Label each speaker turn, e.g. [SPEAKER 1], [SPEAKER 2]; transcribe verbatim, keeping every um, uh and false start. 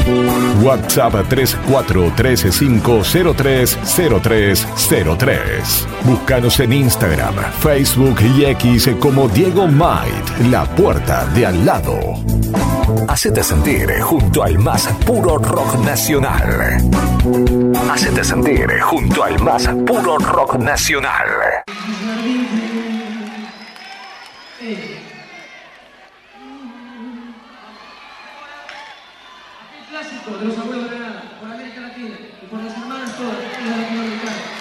[SPEAKER 1] WhatsApp tres cuatro tres cinco cero tres cero tres cero tres. Búscanos en Instagram, Facebook y X como Diego Might, la puerta de al lado. Hacete sentir junto al más puro rock nacional. Hacete sentir junto al más puro rock nacional.
[SPEAKER 2] Clásico de los abuelos de Granada, por América Latina y por las hermanas todas, las latinoamericanas.